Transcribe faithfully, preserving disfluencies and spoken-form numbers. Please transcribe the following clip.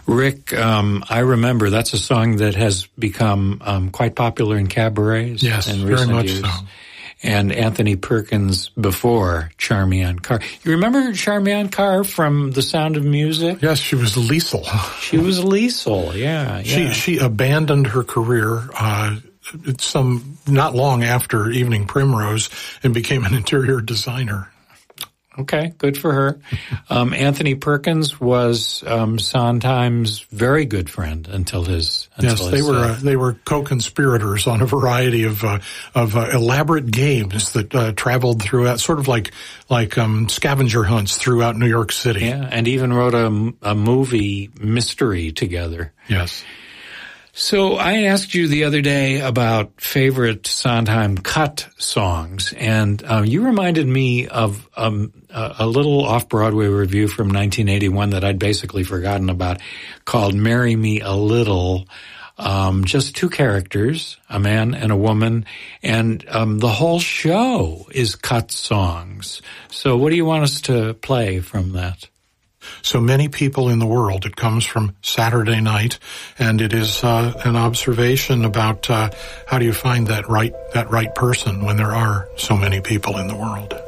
Rick, um, I remember that's a song that has become um, quite popular in cabarets. Yes, in very recent much years. so. And Anthony Perkins before Charmian Carr. You remember Charmian Carr from The Sound of Music? Yes, she was Liesel. She was Liesel, yeah. She yeah. she abandoned her career uh, some not long after Evening Primrose and became an interior designer. Okay, good for her. Um, Anthony Perkins was um, Sondheim's very good friend until his. Until yes, they his, were uh, uh, they were co-conspirators on a variety of uh, of uh, elaborate games that uh, traveled throughout, sort of like like um, scavenger hunts throughout New York City. Yeah, and even wrote a, a movie Mystery together. Yes. So I asked you the other day about favorite Sondheim cut songs, and um, you reminded me of um, a, a little off-Broadway review from nineteen eighty-one that I'd basically forgotten about, called Marry Me a Little. Um, just two characters, a man and a woman, and um, the whole show is cut songs. So what do you want us to play from that? So many people in the world. It comes from Saturday Night, and it is uh, an observation about uh, how do you find that right that right person when there are so many people in the world.